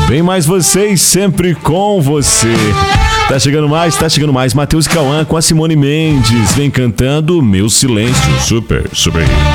Bem mais vocês, sempre com você. Tá chegando mais. Matheus e Cauã com a Simone Mendes. Vem cantando Meu Silêncio. Super, super.